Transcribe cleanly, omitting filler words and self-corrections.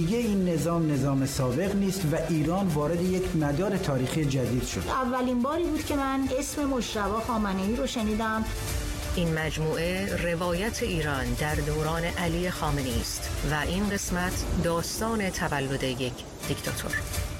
دیگه این نظام سابق نیست و ایران وارد یک مدار تاریخی جدید شد. اولین باری بود که من اسم مجتبی خامنه‌ای رو شنیدم. این مجموعه روایت ایران در دوران علی خامنه‌ای است و این قسمت داستان تولد یک دیکتاتور.